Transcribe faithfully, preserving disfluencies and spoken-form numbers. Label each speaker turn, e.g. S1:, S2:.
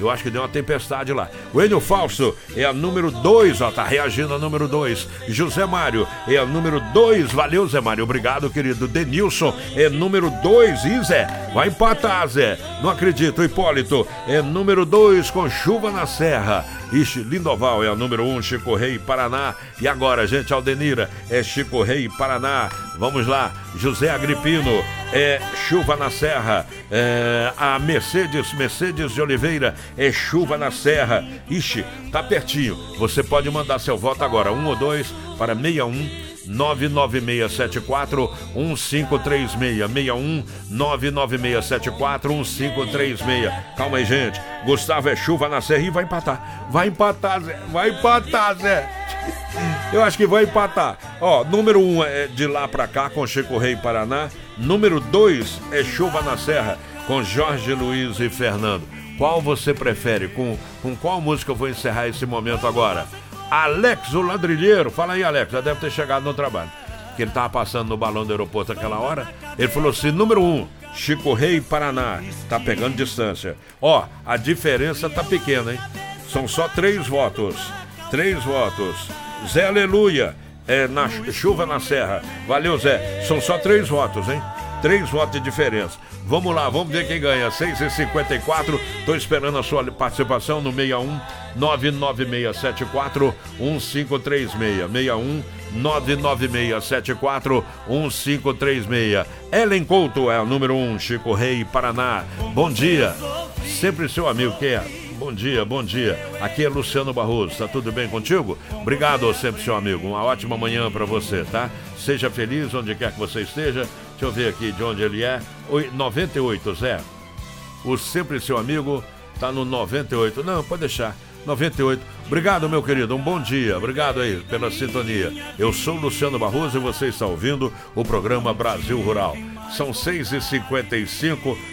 S1: Eu acho que deu uma tempestade lá. O Enio Fausto é a número dois, ó, tá reagindo a número dois. José Mário é a número dois. Valeu, Zé Mário, obrigado, querido. Denilson é número dois. E Zé, vai empatar, Zé. Não acredito. Hipólito é número dois com Chuva na Serra. Ixi, Lindoval é a número um, Chico Rei, Paraná. E agora, gente, Aldenira é Chico Rei, Paraná. Vamos lá, José Agripino é Chuva na Serra. É, a Mercedes, Mercedes de Oliveira é Chuva na Serra. Ixi, tá pertinho. Você pode mandar seu voto agora, um ou dois, para seis um nove nove seis sete quatro um cinco três seis. seis um nove nove seis sete quatro um cinco três seis. Calma aí, gente. Gustavo é Chuva na Serra e vai empatar. Vai empatar, Zé. Vai empatar, Zé. Eu acho que vai empatar. Ó, número um é De Lá Pra Cá com Chico Rei, Paraná. Número dois é Chuva na Serra com Jorge Luiz e Fernando. Qual você prefere? Com, com qual música eu vou encerrar esse momento agora? Alex, o ladrilheiro. Fala aí, Alex. Já deve ter chegado no trabalho. Que ele tava passando no balão do aeroporto naquela hora. Ele falou assim, número um, Chico Rei, Paraná. Tá pegando distância. Ó, a diferença tá pequena, hein? São só três votos. Três votos. Zé Aleluia é na Chuva na Serra. Valeu, Zé. São só três votos, hein? Três votos de diferença. Vamos lá, vamos ver quem ganha. seis e cinquenta e quatro. Tô esperando a sua participação no seis um nove nove seis sete quatro um cinco três seis. seis um nove nove seis sete quatro um cinco três seis. Ellen Couto é a número um, Chico Rei, Paraná. Bom dia. Sempre seu amigo, que é? Bom dia, bom dia. Aqui é Luciano Barroso, tá tudo bem contigo? Obrigado, sempre seu amigo. Uma ótima manhã pra você, tá? Seja feliz onde quer que você esteja. Deixa eu ver aqui de onde ele é. noventa e oito, Zé. O sempre seu amigo tá no noventa e oito. Não, pode deixar. noventa e oito. Obrigado, meu querido. Um bom dia. Obrigado aí pela sintonia. Eu sou Luciano Barroso e você está ouvindo o programa Brasil Rural. São seis e cinquenta e cinco.